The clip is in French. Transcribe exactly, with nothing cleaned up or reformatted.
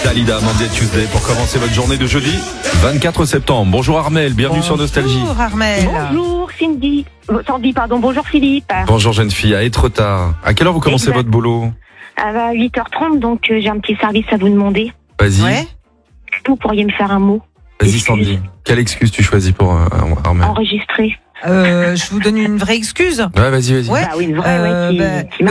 Dalida, Monday Tuesday, pour commencer votre journée de jeudi vingt-quatre septembre. Bonjour Armel, bienvenue Bonjour, sur Nostalgie. Bonjour Armel. Bonjour Cindy. Euh, Sandy, pardon. Bonjour Philippe. Bonjour jeune fille, à Etretat. À quelle heure vous commencez Exact. votre boulot? À huit heures trente, donc euh, j'ai un petit service à vous demander. Vas-y, Ouais. Vous pourriez me faire un mot vas-y Sandy. Quelle excuse tu choisis pour euh, Armel? enregistré. Euh, je vous donne une vraie excuse. Ouais, vas-y, vas-y. Ouais. Bah oui, une vraie, Euh, ouais, qui, bah, qui